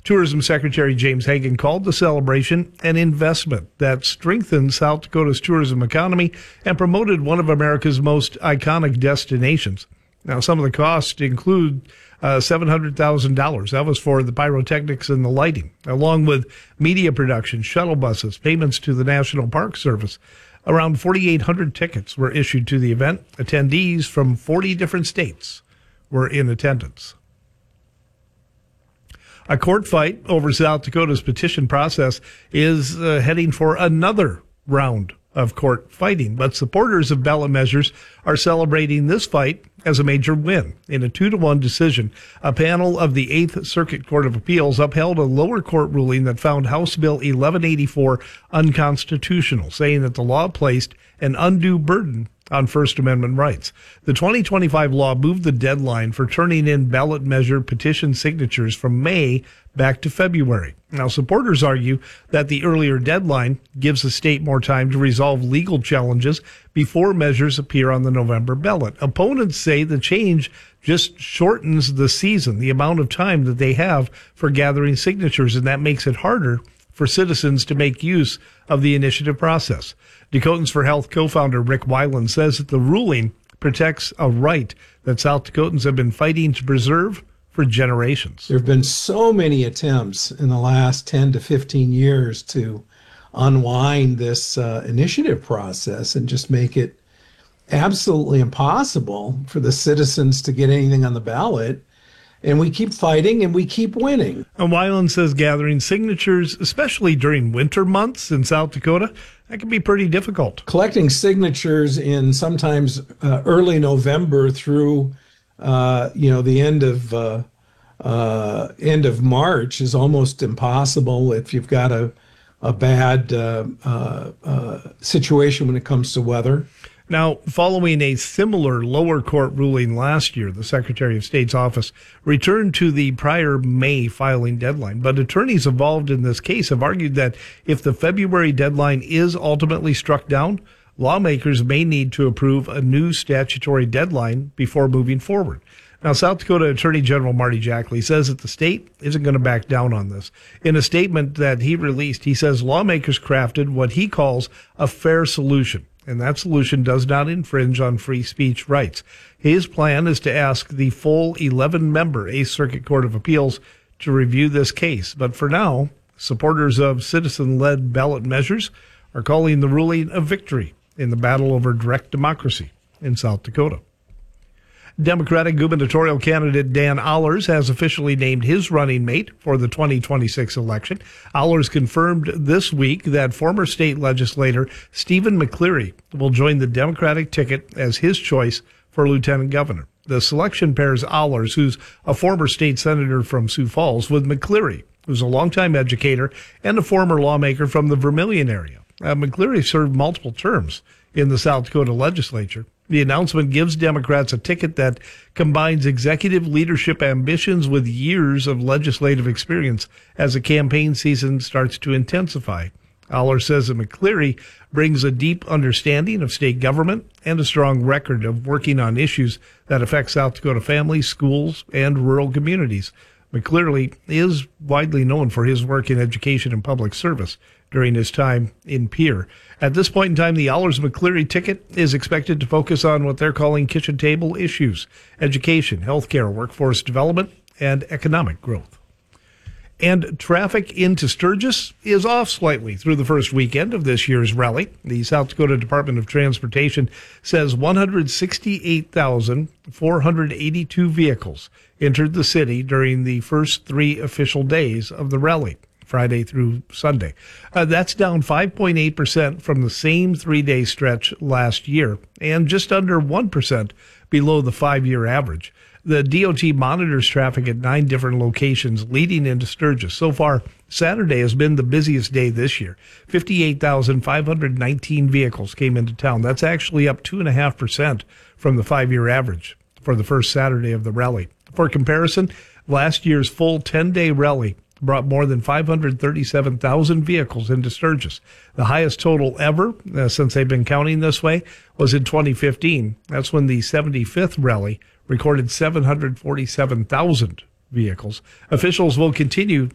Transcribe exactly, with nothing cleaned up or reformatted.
Tourism Secretary James Hagan called the celebration an investment that strengthens South Dakota's tourism economy and promoted one of America's most iconic destinations. Now, some of the costs include uh, seven hundred thousand dollars. That was for the pyrotechnics and the lighting, along with media production, shuttle buses, payments to the National Park Service. Around forty-eight hundred tickets were issued to the event. Attendees from forty different states were in attendance. A court fight over South Dakota's petition process is uh, heading for another round of court fighting, but supporters of ballot measures are celebrating this fight as a major win. In a two to one decision, a panel of the Eighth Circuit Court of Appeals upheld a lower court ruling that found House Bill eleven eighty-four unconstitutional, saying that the law placed an undue burden on First Amendment rights. The twenty twenty-five law moved the deadline for turning in ballot measure petition signatures from May back to February. Now, supporters argue that the earlier deadline gives the state more time to resolve legal challenges before measures appear on the November ballot. Opponents say the change just shortens the season, the amount of time that they have for gathering signatures, and that makes it harder for citizens to make use of the initiative process. Dakotans for Health co-founder Rick Weiland says that the ruling protects a right that South Dakotans have been fighting to preserve for generations. There have been so many attempts in the last ten to fifteen years to unwind this uh, initiative process and just make it absolutely impossible for the citizens to get anything on the ballot. And we keep fighting and we keep winning. And Weiland says gathering signatures, especially during winter months in South Dakota, that can be pretty difficult. Collecting signatures in sometimes uh, early November through, uh, you know, the end of uh, uh, end of March is almost impossible if you've got a a bad uh, uh, uh, situation when it comes to weather. Now, following a similar lower court ruling last year, the Secretary of State's office returned to the prior May filing deadline. But attorneys involved in this case have argued that if the February deadline is ultimately struck down, lawmakers may need to approve a new statutory deadline before moving forward. Now, South Dakota Attorney General Marty Jackley says that the state isn't going to back down on this. In a statement that he released, he says lawmakers crafted what he calls a fair solution, and that solution does not infringe on free speech rights. His plan is to ask the full eleven-member Eighth Circuit Court of Appeals to review this case. But for now, supporters of citizen-led ballot measures are calling the ruling a victory in the battle over direct democracy in South Dakota. Democratic gubernatorial candidate Dan Allers has officially named his running mate for the twenty twenty-six election. Allers confirmed this week that former state legislator Stephen McCleary will join the Democratic ticket as his choice for lieutenant governor. The selection pairs Allers, who's a former state senator from Sioux Falls, with McCleary, who's a longtime educator and a former lawmaker from the Vermilion area. Uh, McCleary served multiple terms in the South Dakota legislature. The announcement gives Democrats a ticket that combines executive leadership ambitions with years of legislative experience as the campaign season starts to intensify. Allers says that McCleary brings a deep understanding of state government and a strong record of working on issues that affect South Dakota families, schools, and rural communities. McCleary is widely known for his work in education and public service during his time in Pierre. At this point in time, the Allers-McCleary ticket is expected to focus on what they're calling kitchen table issues: education, healthcare, workforce development, and economic growth. And traffic into Sturgis is off slightly through the first weekend of this year's rally. The South Dakota Department of Transportation says one hundred sixty-eight thousand four hundred eighty-two vehicles entered the city during the first three official days of the rally, Friday through Sunday. Uh, that's down five point eight percent from the same three-day stretch last year and just under one percent below the five-year average. The D O T monitors traffic at nine different locations leading into Sturgis. So far, Saturday has been the busiest day this year. fifty-eight thousand five hundred nineteen vehicles came into town. That's actually up two point five percent from the five-year average for the first Saturday of the rally. For comparison, last year's full ten-day rally brought more than five hundred thirty-seven thousand vehicles into Sturgis. The highest total ever, uh, since they've been counting this way, was in twenty fifteen. That's when the seventy-fifth rally recorded seven hundred forty-seven thousand vehicles. Officials will continue